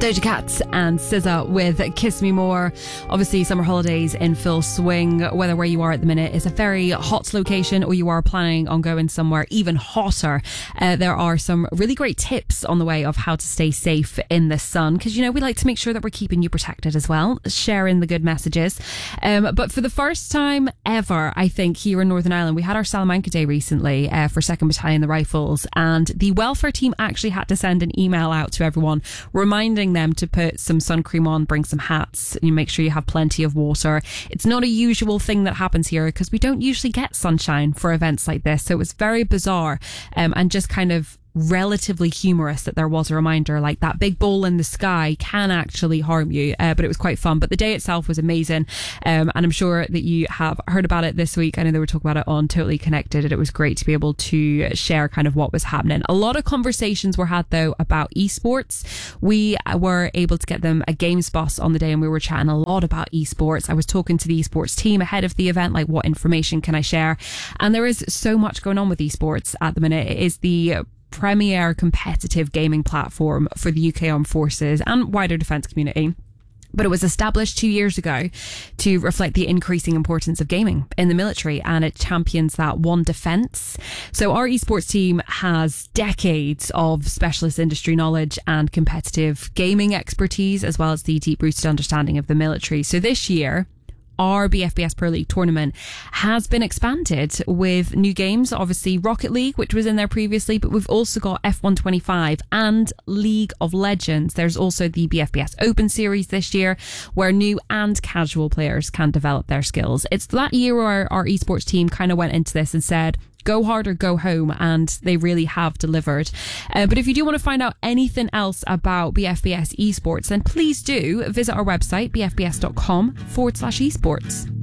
Doja Cat and SZA with Kiss Me More. Obviously, summer holidays in full swing. Whether where you are at the minute is a very hot location or you are planning on going somewhere even hotter, there are some really great tips on the way of how to stay safe in the sun, because, you know, we like to make sure that we're keeping you protected as well, sharing the good messages. But for the first time ever, I think, here in Northern Ireland, we had our Salamanca Day recently for 2nd Battalion, the Rifles, and the welfare team actually had to send an email out to everyone reminding them to put some sun cream on, bring some hats, and make sure you have plenty of water. It's not a usual thing that happens here because we don't usually get sunshine for events like this, so it was very bizarre and just kind of relatively humorous that there was a reminder, like that big bowl in the sky can actually harm you, but it was quite fun. But the day itself was amazing, and I'm sure that you have heard about it this week. I know they were talking about it on Totally Connected, and it was great to be able to share kind of what was happening. A lot of conversations were had though about esports. We were able to get them a Games Boss on the day, and we were chatting a lot about esports. I was talking to the esports team ahead of the event, like what information can I share, and there is so much going on with esports at the minute. It is the premier competitive gaming platform for the UK Armed Forces and wider defence community. But it was established 2 years ago to reflect the increasing importance of gaming in the military, and it champions that one defence. So our esports team has decades of specialist industry knowledge and competitive gaming expertise, as well as the deep-rooted understanding of the military. So this year, our BFBS Pro League tournament has been expanded with new games, obviously Rocket League, which was in there previously, but we've also got F125 and League of Legends. There's also the BFBS Open Series this year, where new and casual players can develop their skills. It's that year where our esports team kind of went into this and said, go hard or go home, and they really have delivered. But if you do want to find out anything else about BFBS esports, then please do visit our website, bfbs.com/esports.